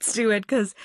let's do it. Because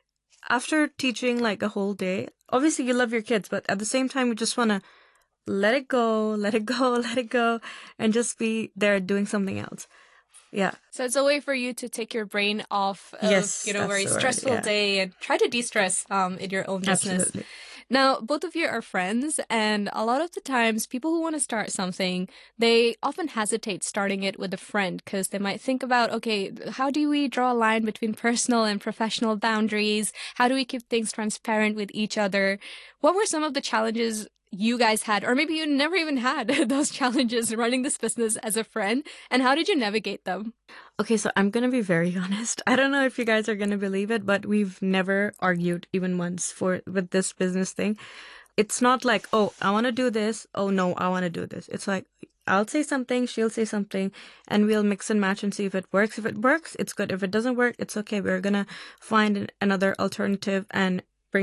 after teaching like a whole day, obviously you love your kids, but at the same time, you just want to let it go, let it go, let it go, and just be there doing something else. Yeah. So it's a way for you to take your brain off of, Yes, a that's very the word, stressful yeah. day and try to de-stress in your own business. Absolutely. Now, both of you are friends, and a lot of the times people who want to start something, they often hesitate starting it with a friend because they might think about, okay, how do we draw a line between personal and professional boundaries? How do we keep things transparent with each other? What were some of the challenges you guys had, or maybe you never even had those challenges running this business as a friend, and how did you navigate them? Okay, so I'm gonna be very honest. I don't know if you guys are gonna believe it, but we've never argued even once with this business thing. It's not like, oh, I want to do this. Oh no, I want to do this. It's like I'll say something, she'll say something, and we'll mix and match and see if it works. If it works, it's good. If it doesn't work, it's okay. We're gonna find another alternative and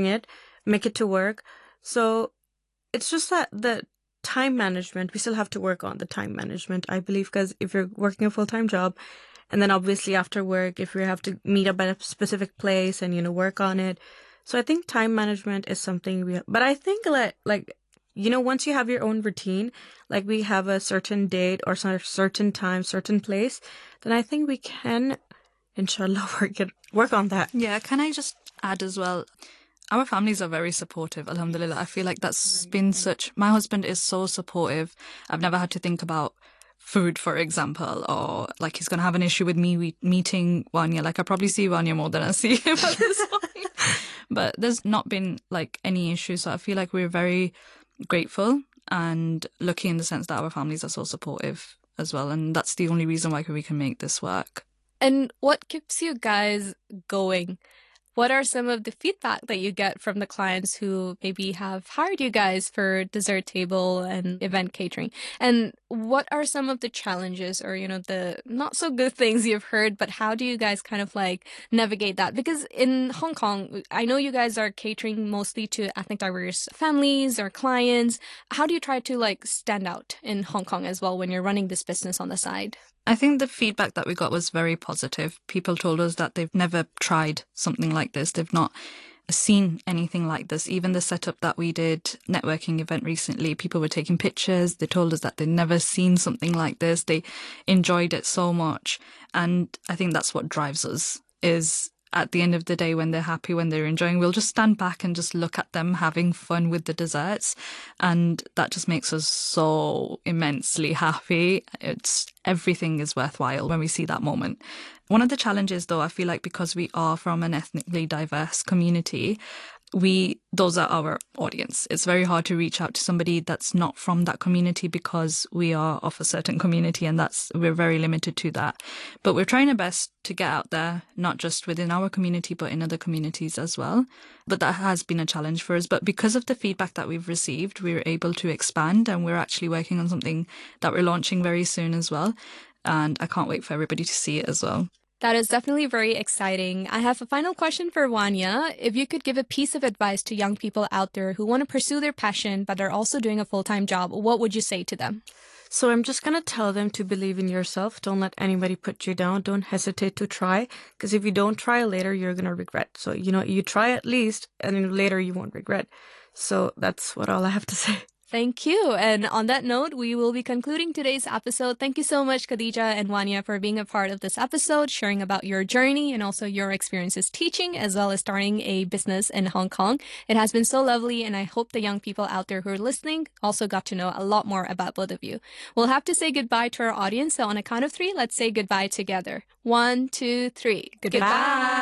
make it to work. So it's just that the time management, we still have to work on the time management, I believe, because if you're working a full-time job, and then obviously after work, if we have to meet up at a specific place and, work on it. So I think time management is something but I think once you have your own routine, like we have a certain date or certain time, certain place, then I think we can, inshallah, work on that. Yeah, can I just add as well? Our families are very supportive, alhamdulillah. I feel like that's been my husband is so supportive. I've never had to think about food, for example, or like he's going to have an issue with me meeting Wanya. Like I probably see Wanya more than I see him at this point. But there's not been like any issue. So I feel like we're very grateful and lucky in the sense that our families are so supportive as well. And that's the only reason why we can make this work. And what keeps you guys going? What are some of the feedback that you get from the clients who maybe have hired you guys for dessert table and event catering? And what are some of the challenges or, the not so good things you've heard, but how do you guys kind of like navigate that? Because in Hong Kong, I know you guys are catering mostly to ethnic diverse families or clients. How do you try to like stand out in Hong Kong as well when you're running this business on the side? I think the feedback that we got was very positive. People told us that they've never tried something like this. They've not seen anything like this. Even the setup that we did, networking event recently, people were taking pictures. They told us that they'd never seen something like this. They enjoyed it so much. And I think that's what drives us, is at the end of the day, when they're happy, when they're enjoying, we'll just stand back and just look at them having fun with the desserts. And that just makes us so immensely happy. Everything is worthwhile when we see that moment. One of the challenges, though, I feel like because we are from an ethnically diverse community, those are our audience. It's very hard to reach out to somebody that's not from that community because we are of a certain community and we're very limited to that. But we're trying our best to get out there, not just within our community, but in other communities as well. But that has been a challenge for us. But because of the feedback that we've received, we're able to expand, and we're actually working on something that we're launching very soon as well. And I can't wait for everybody to see it as well. That is definitely very exciting. I have a final question for Wanya. If you could give a piece of advice to young people out there who want to pursue their passion, but are also doing a full-time job, what would you say to them? So I'm just going to tell them to believe in yourself. Don't let anybody put you down. Don't hesitate to try. Because if you don't try later, you're going to regret. So, you try at least, and then later you won't regret. So that's all I have to say. Thank you. And on that note, we will be concluding today's episode. Thank you so much, Khadija and Wanya, for being a part of this episode, sharing about your journey and also your experiences teaching as well as starting a business in Hong Kong. It has been so lovely, and I hope the young people out there who are listening also got to know a lot more about both of you. We'll have to say goodbye to our audience. So on a count of 3, let's say goodbye together. 1, 2, 3. Goodbye.